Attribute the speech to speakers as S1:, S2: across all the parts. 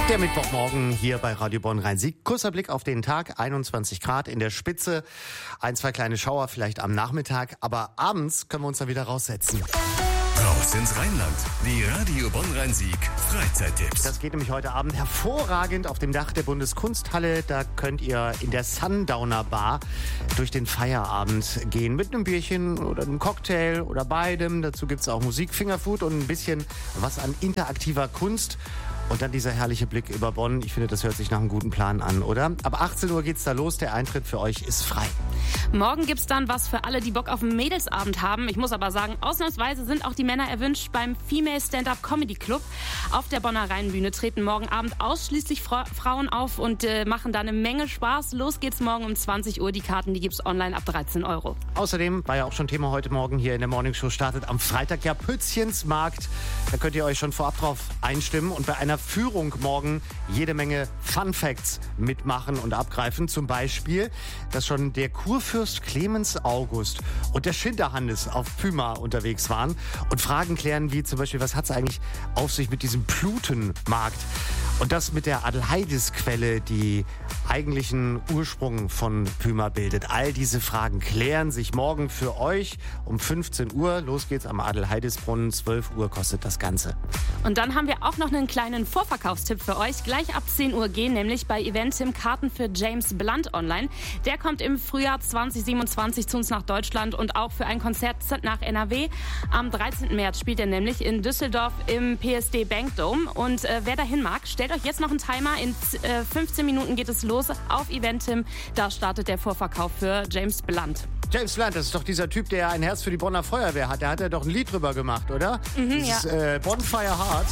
S1: Der Mittwochmorgen hier bei Radio Bonn Rhein-Sieg. Kurzer Blick auf den Tag, 21 Grad in der Spitze, ein, zwei kleine Schauer vielleicht am Nachmittag, aber abends können wir uns dann wieder raussetzen.
S2: Raus ins Rheinland. Die Radio Bonn Rhein-Sieg Freizeittipps.
S1: Das geht nämlich heute Abend hervorragend auf dem Dach der Bundeskunsthalle. Da könnt ihr in der Sundowner Bar durch den Feierabend gehen mit einem Bierchen oder einem Cocktail oder beidem. Dazu gibt's auch Musik, Fingerfood und ein bisschen was an interaktiver Kunst. Und dann dieser herrliche Blick über Bonn. Ich finde, das hört sich nach einem guten Plan an, oder? Ab 18 Uhr geht's da los. Der Eintritt für euch ist frei.
S3: Morgen gibt's dann was für alle, die Bock auf einen Mädelsabend haben. Ich muss aber sagen, ausnahmsweise sind auch die Männer erwünscht beim Female Stand-Up Comedy Club. Auf der Bonner Rheinbühne treten morgen Abend ausschließlich Frauen auf und machen da eine Menge Spaß. Los geht's morgen um 20 Uhr. Die Karten, die gibt's online ab 13 €.
S1: Außerdem war ja auch schon Thema heute Morgen hier in der Morningshow, startet am Freitag ja Pützchensmarkt. Da könnt ihr euch schon vorab drauf einstimmen und bei einer Führung morgen jede Menge Fun Facts mitmachen und abgreifen. Zum Beispiel, dass schon der Kurfürst Clemens August und der Schinderhannes auf Püma unterwegs waren und Fragen klären wie zum Beispiel, was hat es eigentlich auf sich mit diesem Plutenmarkt? Und das mit der Adelheidis-Quelle, die eigentlichen Ursprung von Püma bildet. All diese Fragen klären sich morgen für euch um 15 Uhr. Los geht's am Adelheidisbrunnen. 12 Uhr kostet das Ganze.
S3: Und dann haben wir auch noch einen kleinen Vorverkaufstipp für euch. Gleich ab 10 Uhr gehen nämlich bei Eventim Karten für James Blunt online. Der kommt im Frühjahr 2027 zu uns nach Deutschland und auch für ein Konzert nach NRW. Am 13. März spielt er nämlich in Düsseldorf im PSD Bank Dome. Und wer dahin mag, stellt euch jetzt noch einen Timer. In 15 Minuten geht es los auf Eventim. Da startet der Vorverkauf für James Blunt.
S1: James Blunt, das ist doch dieser Typ, der ein Herz für die Bonner Feuerwehr hat. Da hat er doch ein Lied drüber gemacht, oder? Dieses,
S3: ja.
S1: Bonfire Heart.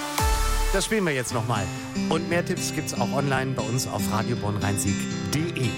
S1: Das spielen wir jetzt nochmal. Und mehr Tipps gibt's auch online bei uns auf radiobonnrheinsieg.de.